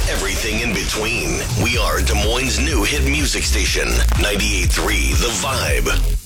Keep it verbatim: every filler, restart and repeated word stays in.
everything in between. We are Des Moines' new hit music station, ninety-eight point three The Vibe.